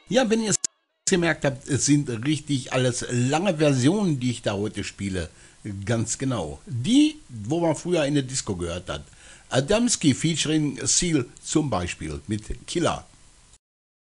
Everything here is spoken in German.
Ja, wenn ihr es gemerkt habt, es sind richtig alles lange Versionen, die ich da heute spiele. Ganz genau. Die, wo man früher in der Disco gehört hat. Adamski featuring Seal zum Beispiel mit Killer.